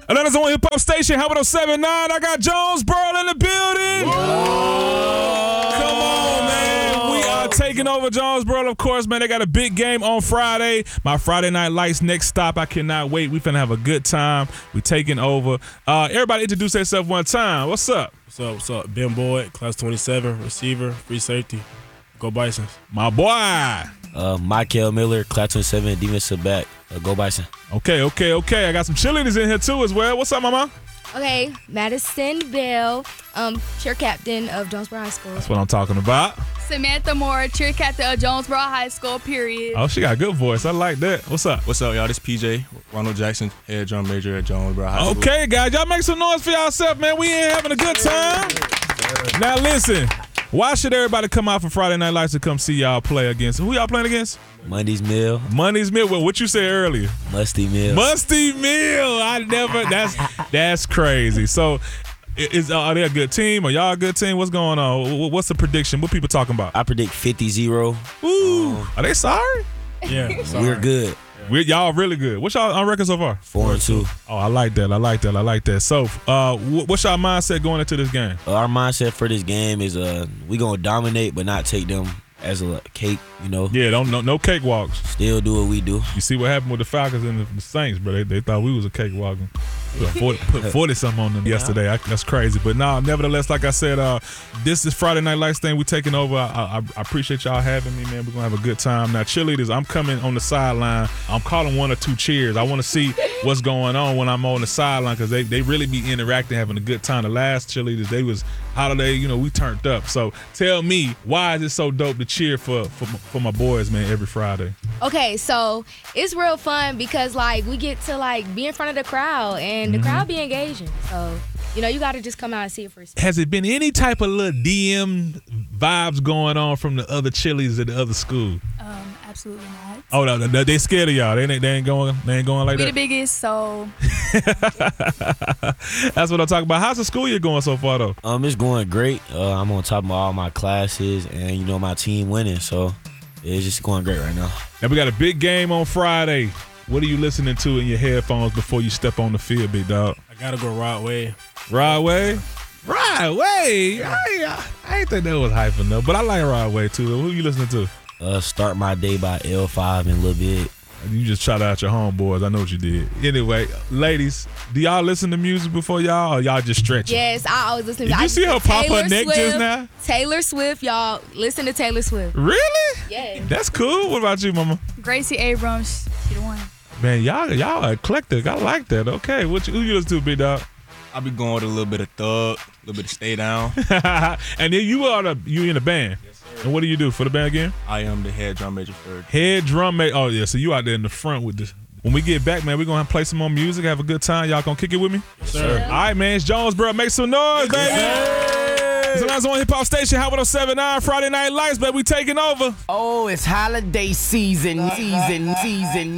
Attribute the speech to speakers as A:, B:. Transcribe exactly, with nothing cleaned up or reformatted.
A: Atlanta's only hip hop station, Hot one oh seven point nine. I got Jonesboro in the building. Whoa. Come on, man. We are taking over Jonesboro, of course, man. They got a big game on Friday. My Friday Night Lights next stop. I cannot wait. We finna have a good time. We taking over. Uh, everybody introduce themselves one time. What's up?
B: What's up? What's up? Ben Boyd, class twenty-seven, receiver, free safety. Go Bisons.
A: My boy.
C: Uh, Michael Miller, class twenty-seven, defensive back. Uh, go Bison.
A: Okay, okay, okay. I got some cheerleaders in here too as well. What's up, mama?
D: Okay, Madison Bell, um, cheer captain of Jonesboro High School.
A: That's what I'm talking about.
E: Samantha Moore, cheer captain of Jonesboro High School, period.
A: Oh, she got a good voice. I like that. What's up?
F: What's up, y'all? This P J, Ronald Jackson, head drum major at Jonesboro High School.
A: Okay, guys. Y'all make some noise for yourself, man. We ain't having a good time. Now, listen. Why should everybody come out for Friday Night Lights to come see y'all play against? Who y'all playing against?
C: Monday's Mill.
A: Monday's Mill. Well, what you said earlier?
C: Musty Mill.
A: Musty Mill. I never. That's that's crazy. So, is are they a good team? Are y'all a good team? What's going on? What's the prediction? What people talking about?
C: I predict fifty zero.
A: Ooh. Um, are they sorry?
B: Yeah, sorry.
C: We're good.
A: We're, y'all really good. What's y'all on record so far?
C: Four and two.
A: Oh, I like that. I like that. I like that. So, uh, what's y'all mindset going into this game?
C: Uh, our mindset for this game is uh, we gonna dominate, but not take them as a cake. You know.
A: Yeah, don't no, no cakewalks.
C: Still do what we do.
A: You see what happened with the Falcons and the, the Saints, bro? They, they thought we was a cakewalk. Put forty, put forty something on them yesterday. I, that's crazy. But nah, nevertheless, like I said, uh, this is Friday Night Lights thing. We're taking over. I, I, I appreciate y'all having me, man. We're gonna have a good time. Now, cheerleaders, I'm coming on the sideline. I'm calling one or two cheers. I want to see what's going on when I'm on the sideline because they, they really be interacting, having a good time. The last cheerleaders, they was holiday, you know, we turned up. So tell me, why is it so dope to cheer for for, for my boys, man, every Friday?
D: Okay, so it's real fun because like we get to like be in front of the crowd and the mm-hmm. crowd be engaging. So, you know, you got to just come out and see it for yourself.
A: Has it been any type of little D M vibes going on from the other cheerleaders at the other school?
E: Um, absolutely not.
A: Oh, no, no, they scared of y'all. They ain't, they ain't going, they ain't going like
E: we
A: that.
E: We the biggest, so.
A: That's what I'm talking about. How's the school year going so far, though?
C: Um, it's going great. Uh, I'm on top of all my classes, and you know my team winning, so it's just going great right now.
A: Now we got a big game on Friday. What are you listening to in your headphones before you step on the field, big dog?
B: I gotta go Rod Way.
A: Rod Way? Rod Way? I, I ain't think that was hype enough, but I like Rod Way too. Who you listening to?
C: Uh, Start My Day by L five and Lil Big.
A: You just shout out your homeboys. I know what you did. Anyway, ladies, do y'all listen to music before y'all, or y'all just stretching?
D: Yes, I always listen to
A: music. Did you see her pop her neck
D: Swift,
A: just now?
D: Taylor Swift, y'all. Listen to Taylor Swift.
A: Really?
D: Yeah.
A: That's cool. What about you, mama?
E: Gracie Abrams. She the one.
A: Man, y'all y'all eclectic. I like that. Okay, what you, who you listen to, big dog?
F: I be going with a little bit of Thug, a little bit of Stay Down.
A: And then you are the you in the band.
F: Yes, sir.
A: And what do you do for the band again?
F: I am the head drum major for
A: Head drum major. Oh yeah, so you out there in the front with this. When we get back, man, we're gonna play some more music, have a good time. Y'all gonna kick it with me?
B: Yes, sir.
A: All right, man. It's Jonesboro. Make some noise, baby. Yes, it's Atlanta's on hip hop station, Hot one oh seven point nine, Friday Night Lights, baby. We taking over.
G: Oh, it's holiday season, season, season.